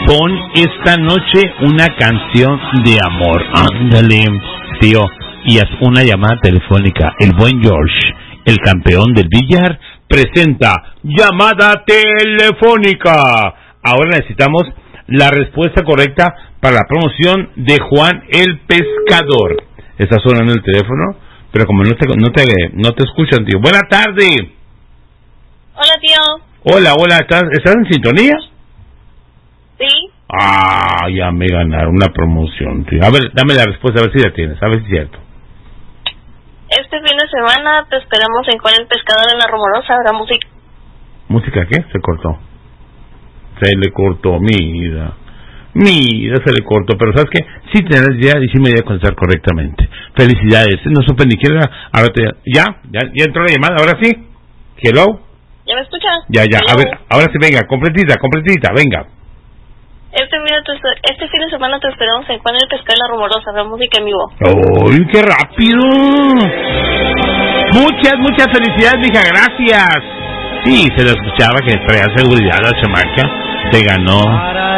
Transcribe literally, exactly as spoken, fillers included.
pon esta noche una canción de amor. Ándale, tío, y haz una llamada telefónica. El buen George, el campeón del billar, presenta llamada telefónica. Ahora necesitamos la respuesta correcta para la promoción de Juan el Pescador. Está sonando el teléfono, pero como no te no te no te escuchan, tío. Buena tarde. Hola, tío. Hola, hola, ¿estás, ¿estás en sintonía? Sí. Ah, ya me ganaron una promoción, tío. A ver, dame la respuesta, a ver si la tienes, a ver si es cierto. Este fin de semana te esperamos en Juan el Pescador en La Rumorosa. Habrá música. ¿Música qué? Se cortó. Se le cortó, mira. Mira, se le cortó, pero ¿sabes qué? Sí tenés idea y sí me voy a contestar correctamente. Felicidades, no supe ni quién era. Ahora te... ¿Ya? ¿Ya? ¿Ya entró la llamada? ¿Ahora sí? ¿Hello? ¿Ya me escuchas? Ya, ya, Hello. a ver, ahora sí, venga, completita, completita, venga. Este fin, de, este fin de semana te esperamos en Juan el Pescador en La Rumorosa. Habrá música en vivo. ¡Uy, qué rápido! Muchas, muchas felicidades, mija, gracias. Sí, se lo escuchaba que traía seguridad la chamaca. Te ganó